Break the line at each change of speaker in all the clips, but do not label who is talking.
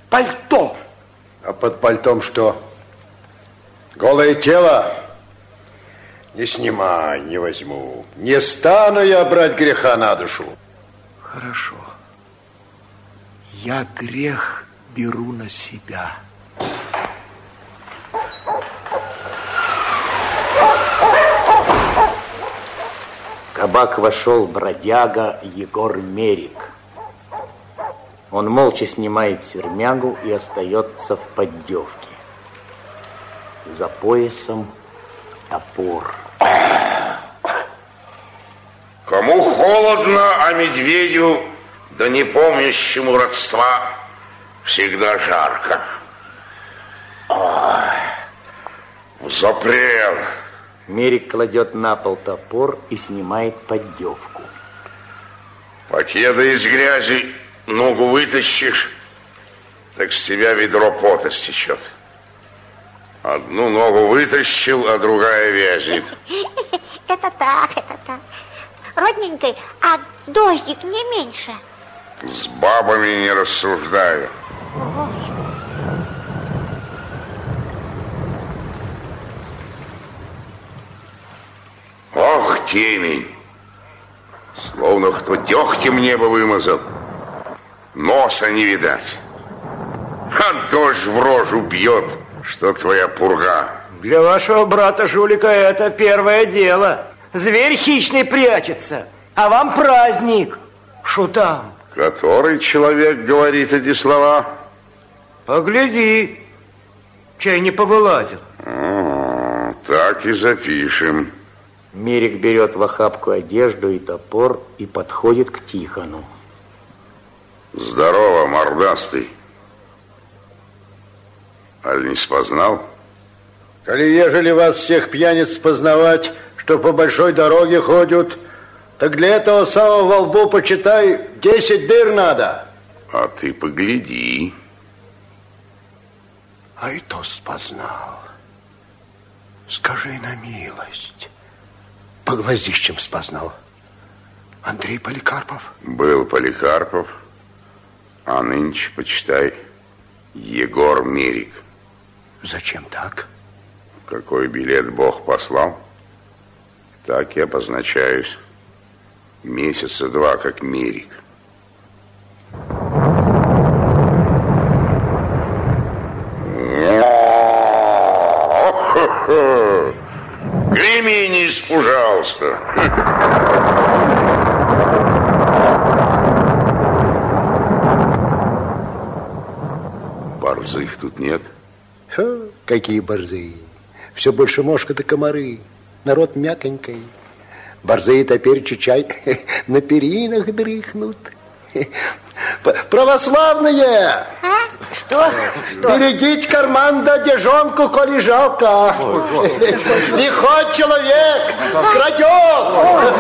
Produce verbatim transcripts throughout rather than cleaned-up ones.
пальто.
А под пальтом что? Голое тело? Не снимай, не возьму. Не стану я брать греха на душу.
Хорошо. Я грех беру на себя.
В кабак вошел бродяга Егор Мерик. Он молча снимает сермягу и остается в поддевке. За поясом топор.
Кому холодно, а медведю, да не помнящему родства, всегда жарко. Ой, взапрел.
Мерик кладет на пол топор и снимает поддевку.
Покеда из грязи ногу вытащишь, так с тебя ведро пота стечет. Одну ногу вытащил, а другая вязнет.
Это так, это так. Родненькой, а дождик не меньше.
С бабами не рассуждаю.
Ого.
Ох, темень. Словно кто дегтем небо вымазал. Носа не видать. А дождь в рожу бьет, что твоя пурга.
Для вашего брата-жулика это первое дело. Зверь хищный прячется, а вам праздник. Шутам.
Который человек говорит эти слова?
Погляди, чай не повылазил.
О, так и запишем.
Мерик берет в охапку одежду и топор и подходит к Тихону.
Здорово, мордастый. Аль не спознал?
Коли ежели вас всех пьяниц познавать, что по большой дороге ходят, так для этого самого во лбу, почитай, десять дыр надо.
А ты погляди.
А и то спознал. Скажи на милость. По глазищам спознал. Андрей Поликарпов?
Был Поликарпов, а нынче, почитай, Егор Мерик.
Зачем так?
Какой билет Бог послал, так и обозначаюсь. Месяца два, как Мерик. Греми не испужался. Борзых тут нет?
Ха, какие борзые? Все больше мошка да комары. Народ мяконький. Борзые теперь чай на перинах дрыхнут. Православные!
А? Что? Что?
Берегите карман да одежонку, коли жалко. Лихой человек скрадет.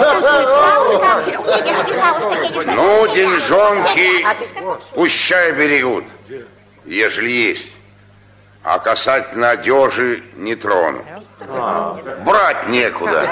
Ну, деньжонки пущай берегут, ежели есть. А касательно одежи не трону. Брать некуда.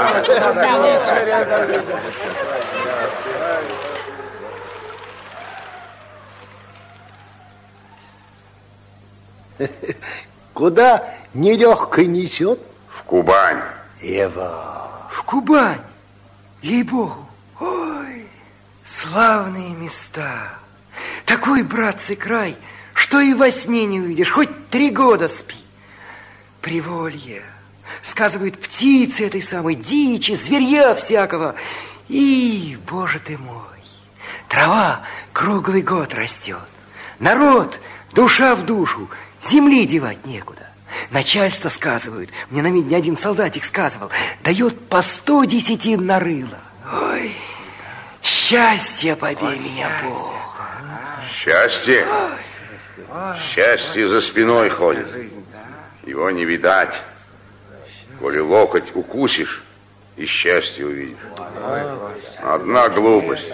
Куда нелегко несет?
В Кубань.
Ева.
В Кубань? Ей-богу. Ой, славные места. Такой, братцы, край, что и во сне не увидишь, хоть три года спи. Приволье. Сказывают, птицы этой самой дичи, зверья всякого. И, боже ты мой, трава круглый год растет. Народ, душа в душу, земли девать некуда. Начальство, сказывают, мне на медне один солдатик сказывал, дает по сто десятин на рыло. Ой, счастье побей меня, Бог.
Счастье? Счастье за спиной ходит. Его не видать. Коли локоть укусишь, и счастье увидишь. Одна глупость.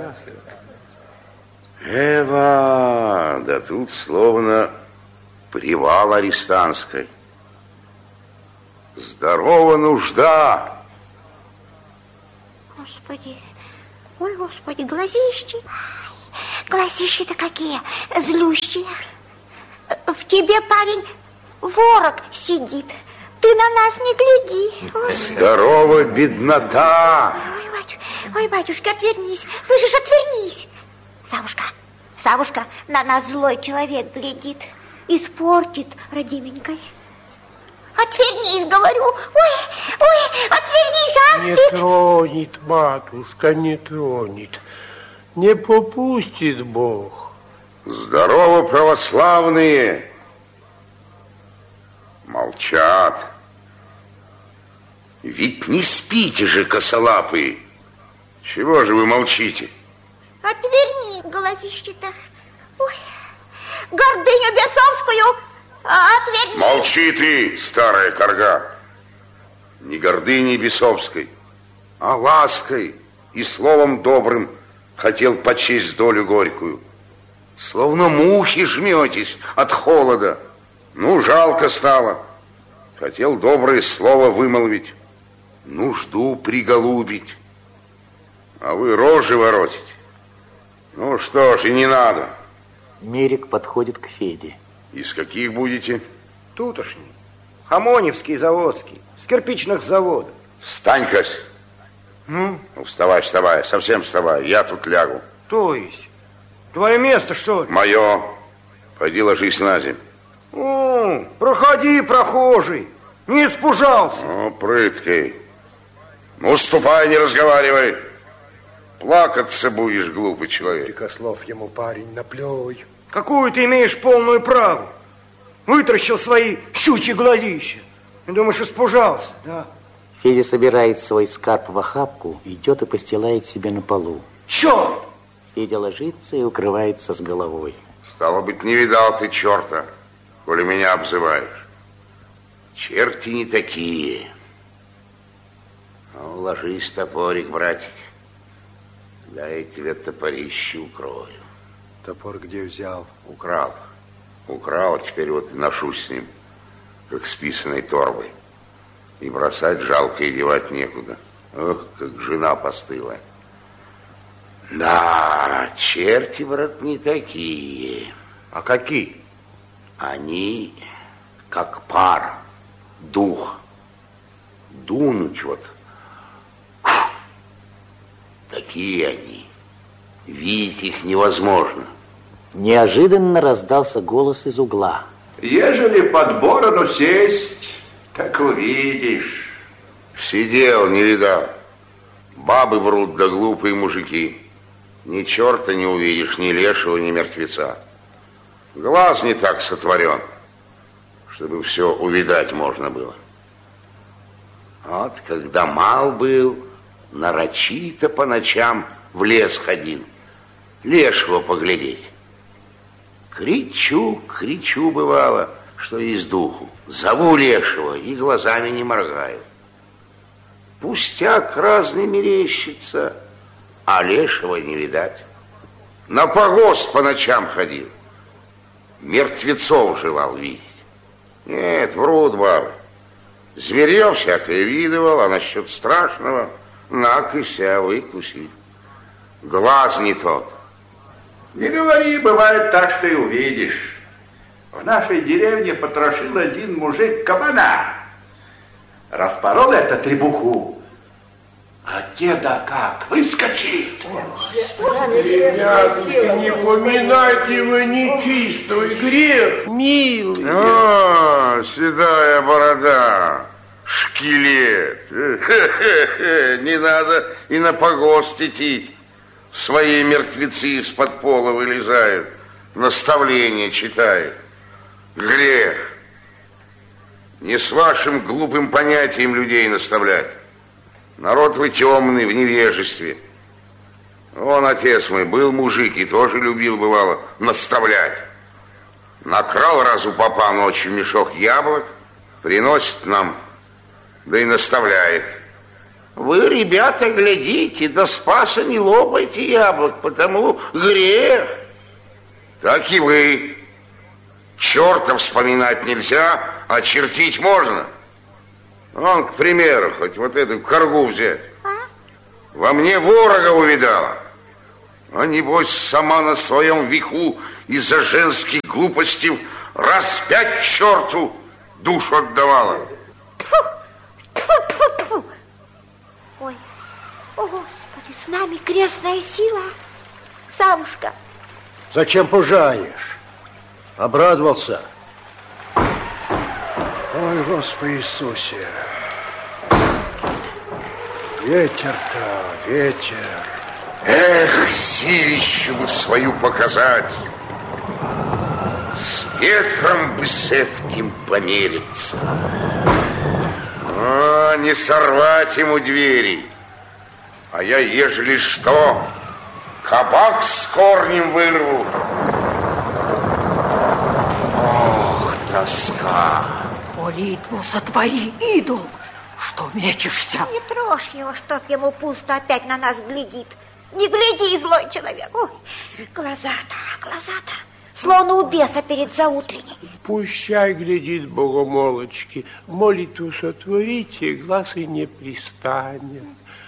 Эва, да тут словно привал арестантской. Здорова нужда.
Господи, ой, Господи, глазищи. Глазищи-то какие злющие. тебе, парень, ворог сидит. Ты на нас не гляди. Ой.
Здорово, беднота.
Ой, батюшка, ой, батюшка, отвернись. Слышишь, отвернись. Савушка, Савушка, на нас злой человек глядит. Испортит родименькой. Отвернись, говорю. Ой, ой, отвернись, аспид.
Не тронет, матушка, не тронет. Не попустит Бог.
Здорово, православные. Молчат. Ведь не спите же, косолапые. Чего же вы молчите?
Отверни глазище-то. Ой, гордыню бесовскую отверни.
Молчи ты, старая корга. Не гордыней бесовской, а лаской и словом добрым хотел почесть долю горькую. Словно мухи жметесь от холода. Ну, жалко стало. Хотел доброе слово вымолвить, нужду приголубить. А вы рожи воротите. Ну что ж, и не надо.
Мерик подходит к Феде.
Из каких будете?
Тутошний. Хамоневский, Заводский. С кирпичных заводов.
Встань, Кась.
Ну?
Ну, вставай, вставай, совсем вставай. Я тут лягу.
То есть? Твое место, что ли?
Мое. Пойди ложись на землю.
О, проходи, прохожий. Не испужался.
О, прыткой. Ну, ступай, не разговаривай. Плакаться будешь, глупый человек.
Прикослов ему, парень, наплюй.
Какую ты имеешь полную праву? Вытращил свои щучьи глазища. И думаешь, испужался, да?
Федя собирает свой скарб в охапку, идет и постилает себе на полу.
Черт!
Федя ложится и укрывается с головой.
Стало быть, не видал ты черта, коли меня обзываешь. Черти не такие. Ну, ложись, топорик, братик. Дай я тебе топорище укрою.
Топор где взял?
Украл. Украл, теперь вот и ношусь с ним, как с писаной торбой. И бросать жалко, и девать некуда. Ох, как жена постылая. Да, черти, брат, не такие.
А какие?
Они как пар, дух. Дунуть вот. Такие они. Видеть их невозможно.
Неожиданно раздался голос из угла.
Ежели под бороду сесть, так увидишь.
Сидел, не видал. Бабы врут, да глупые мужики. Ни черта не увидишь, ни лешего, ни мертвеца. Глаз не так сотворен, чтобы все увидать можно было. Вот когда мал был, нарочито по ночам в лес ходил, лешего поглядеть. Кричу, кричу, бывало, что из духу. Зову лешего и глазами не моргаю. Пустяк разный мерещится, а лешего не видать. На погост по ночам ходил, мертвецов желал видеть. Нет, врут бабы. Зверье всякое видывал, а насчет страшного накися выкуси. Глаз не тот.
Не говори, бывает так, что и увидишь. В нашей деревне потрошил один мужик кабана. Распорол это требуху. А деда как? Выскочит.
Ребятушки, не поминайте вы нечистый грех, милый.
О, седая борода, шкелет. Не надо и на погост идти. Свои мертвецы из-под пола вылезают, наставления читают. Грех. Не с вашим глупым понятием людей наставлять. Народ вы темный, в невежестве. Он, отец мой, был мужик и тоже любил, бывало, наставлять. Накрал раз у попа ночью мешок яблок, приносит нам, да и наставляет. Вы, ребята, глядите, до спаса не лопайте яблок, потому грех. Так и вы. Черта вспоминать нельзя, а чертить можно. Вон, к примеру, хоть вот эту коргу взять. Во мне ворога увидала. А небось, сама на своем веку из-за женских глупостей раз пять черту душу отдавала.
Тьфу, тьфу, тьфу, тьфу. Ой, о, Господи, с нами крестная сила. Савушка.
Зачем пужаешь? Обрадовался. Ой, Господи Иисусе. Ветер-то, ветер.
Эх, силищу бы свою показать. С ветром бы с этим помериться. А, не сорвать ему двери. А я, ежели что, кабак с корнем вырву. Ох, тоска.
Молитву сотвори, идол, что мечешься.
Не трожь его, чтоб ему пусто опять на нас глядит. Не гляди, злой человек. Ой, глаза-то, глаза-то, словно у беса перед заутренней.
Пущай глядит богомолочки, молитву сотворите, глаз и не пристанет.